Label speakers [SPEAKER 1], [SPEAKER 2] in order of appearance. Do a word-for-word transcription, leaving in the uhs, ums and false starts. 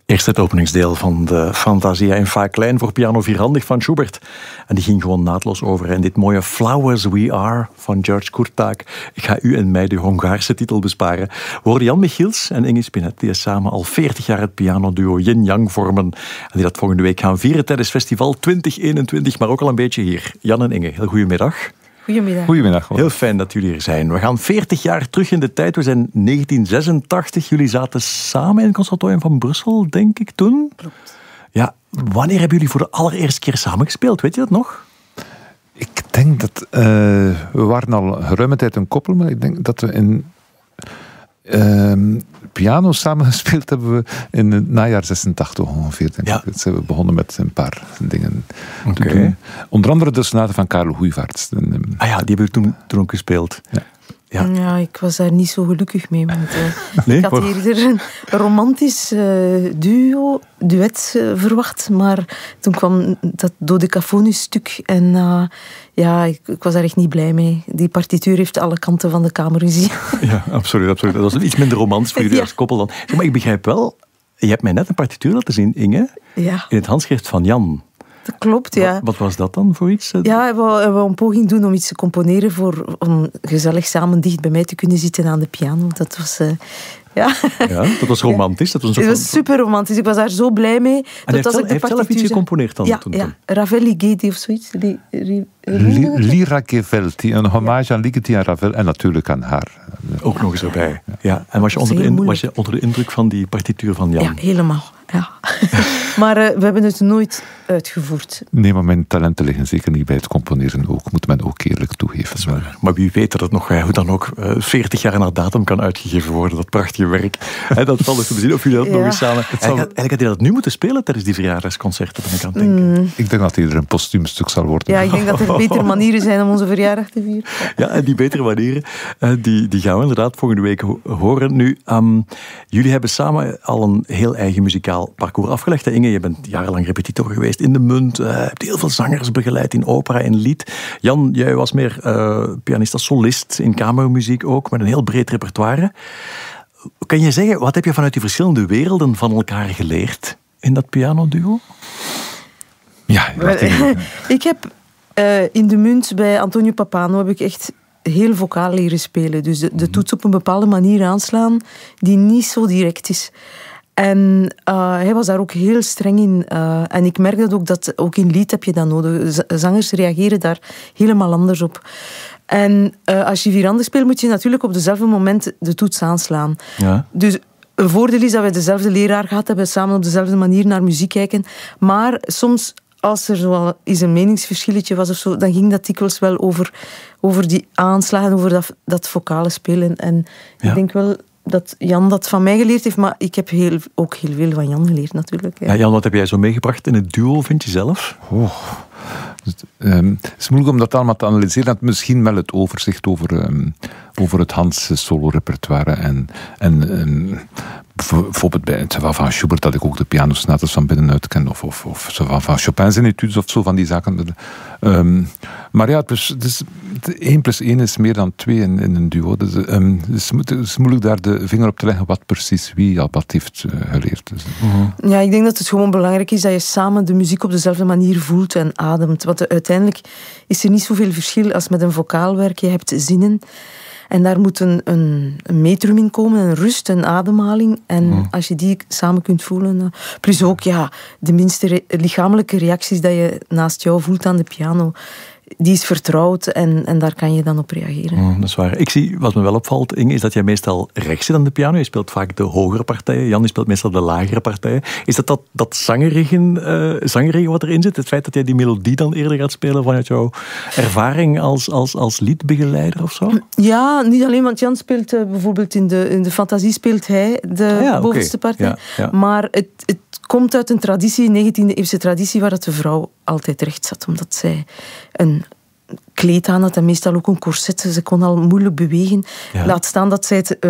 [SPEAKER 1] Eerst het openingsdeel van de Fantasia in Fa klein voor piano vierhandig van Schubert. En die ging gewoon naadloos over. En dit mooie Flowers We Are van George Kurták. Ik ga u en mij de Hongaarse titel besparen. We hoorden Jan Michiels en Inge Spinet, die samen al veertig jaar het pianoduo Yin Yang vormen. En die dat volgende week gaan vieren tijdens Festival twintig eenentwintig, maar ook al een beetje hier. Jan en Inge, heel goedemiddag.
[SPEAKER 2] Goedemiddag.
[SPEAKER 3] Goedemiddag.
[SPEAKER 1] Heel fijn dat jullie er zijn. We gaan veertig jaar terug in de tijd. We zijn negentien zesentachtig. Jullie zaten samen in het Conservatorium van Brussel, denk ik, toen.
[SPEAKER 2] Klopt.
[SPEAKER 1] Ja, wanneer hebben jullie voor de allereerste keer samen gespeeld? Weet je dat nog?
[SPEAKER 3] Ik denk dat... Uh, we waren al geruime tijd een koppel, maar ik denk dat we in... Uh, piano samen gespeeld hebben we in het najaar zesentachtig ongeveer. Denk
[SPEAKER 1] ja.
[SPEAKER 3] ik. Dus we begonnen met een paar dingen
[SPEAKER 1] okay.
[SPEAKER 3] te doen. Onder andere de sonaten van Karel Goeyvaerts.
[SPEAKER 1] Ah ja, die hebben we toen, toen ook gespeeld.
[SPEAKER 3] Ja.
[SPEAKER 2] Ja. ja, ik was daar niet zo gelukkig mee. Want, uh,
[SPEAKER 1] nee?
[SPEAKER 2] Ik had eerder een romantisch uh, duo, duet uh, verwacht. Maar toen kwam dat dodecafonisch stuk. En uh, ja, ik, ik was daar echt niet blij mee. Die partituur heeft alle kanten van de kamer gezien.
[SPEAKER 1] Ja, absoluut. absoluut. Dat was iets minder romantisch voor jullie ja. als koppel dan. Ja, maar ik begrijp wel, je hebt mij net een partituur laten zien, Inge.
[SPEAKER 2] Ja.
[SPEAKER 1] In het handschrift van Jan.
[SPEAKER 2] Dat klopt, ja.
[SPEAKER 1] Wat, wat was dat dan voor iets?
[SPEAKER 2] Ja, we wou een poging doen om iets te componeren voor, om gezellig samen dicht bij mij te kunnen zitten aan de piano. Dat was... Uh, ja.
[SPEAKER 1] ja, dat was romantisch. Dat was, een
[SPEAKER 2] soort was van... super romantisch. Ik was daar zo blij mee.
[SPEAKER 1] En hij heeft, zelf, heeft zelf iets gecomponeerd dan?
[SPEAKER 2] Ja,
[SPEAKER 1] toen,
[SPEAKER 2] ja. Ravel Ligeti of zoiets. Li, ri,
[SPEAKER 3] ri, Lira Gevelti, een hommage ja. aan Ligeti en Ravel en natuurlijk aan haar.
[SPEAKER 1] Ook nog eens erbij. Ja. Ja. En was je, onder de in, was je onder de indruk van die partituur van Jan?
[SPEAKER 2] Ja, helemaal. Ja. Maar uh, we hebben het nooit uitgevoerd.
[SPEAKER 3] Nee, maar mijn talenten liggen zeker niet bij het componeren ook. Moet men ook eerlijk toegeven.
[SPEAKER 1] Dat is waar. Maar wie weet dat het nog, hoe dan ook, veertig jaar na datum kan uitgegeven worden. Dat prachtige werk. He, dat valt dus te bezien of jullie dat ja. nog eens samen... Zal... Eigenlijk had hij dat nu moeten spelen tijdens die verjaardagsconcerten, ben ik aan het denken.
[SPEAKER 2] Mm.
[SPEAKER 3] Ik denk dat ieder een postuum stuk zal worden.
[SPEAKER 2] Ja, ik denk dat er betere manieren zijn om onze verjaardag te vieren.
[SPEAKER 1] Ja, en die betere manieren, die, die gaan we inderdaad volgende week horen. Nu, um, jullie hebben samen al een heel eigen muzikaal parcours afgelegd. Inge, je bent jarenlang repetitor geweest in de Munt. Je uh, hebt heel veel zangers begeleid in opera en lied. Jan, jij was meer uh, pianist als solist in kamermuziek ook, met een heel breed repertoire. Kan je zeggen, wat heb je vanuit die verschillende werelden van elkaar geleerd in dat pianoduo?
[SPEAKER 3] Ja,
[SPEAKER 2] ik heb uh, in de Munt bij Antonio Papano heb ik echt heel vocaal leren spelen. Dus de, de toets op een bepaalde manier aanslaan die niet zo direct is. En uh, hij was daar ook heel streng in. Uh, en ik merk dat ook, dat ook in lied heb je dat nodig. Z- zangers reageren daar helemaal anders op. En uh, als je vierhanden speelt, moet je natuurlijk op dezelfde moment de toets aanslaan.
[SPEAKER 1] Ja.
[SPEAKER 2] Dus een voordeel is dat we dezelfde leraar gehad hebben, samen op dezelfde manier naar muziek kijken. Maar soms, als er zo eens een meningsverschilletje was of zo, dan ging dat dikwijls wel over, over die aanslagen, over dat, dat vocale spelen. En ja. ik denk wel dat Jan dat van mij geleerd heeft, maar ik heb heel, ook heel veel van Jan geleerd natuurlijk. Ja.
[SPEAKER 1] Ja, Jan, wat heb jij zo meegebracht in het duo, vind je zelf?
[SPEAKER 3] Oh. Het, um, het is moeilijk om dat allemaal te analyseren. Dat misschien wel het overzicht over, um, over het Hans solo-repertoire. En, en um, bijvoorbeeld bij het van Schubert, dat ik ook de pianosonates van binnenuit ken. Of, of, of van, van Chopin's etudes of zo, van die zaken. Um, maar ja, het is, het is, één plus één is meer dan twee in, in een duo. Dus, um, het, is, het is moeilijk daar de vinger op te leggen wat precies wie al wat heeft uh, geleerd. Dus.
[SPEAKER 2] Uh-huh. Ja, ik denk dat het gewoon belangrijk is dat je samen de muziek op dezelfde manier voelt en ademt. Want uiteindelijk is er niet zoveel verschil als met een vocaal werk. Je hebt zinnen en daar moet een, een, een metrum in komen, een rust, een ademhaling. En mm. als je die samen kunt voelen... Plus ook ja, de minste re- lichamelijke reacties dat je naast jou voelt aan de piano, die is vertrouwd en, en daar kan je dan op reageren.
[SPEAKER 1] Mm, dat is waar. Ik zie, wat me wel opvalt, Inge, is dat jij meestal rechts zit aan de piano. Je speelt vaak de hogere partijen. Jan, je speelt meestal de lagere partijen. Is dat dat, dat zangerige, uh, zangerige wat erin zit? Het feit dat jij die melodie dan eerder gaat spelen vanuit jouw ervaring als, als, als liedbegeleider of zo?
[SPEAKER 2] Ja, niet alleen, want Jan speelt uh, bijvoorbeeld in de, in de fantasie speelt hij de ah, ja, bovenste okay. partij. Ja, ja. Maar het, het komt uit een traditie, een negentiende-eeuwse traditie, waar dat de vrouw altijd recht zat, omdat zij een kleed aan had en meestal ook een corset. Ze kon al moeilijk bewegen. Ja. Laat staan dat zij het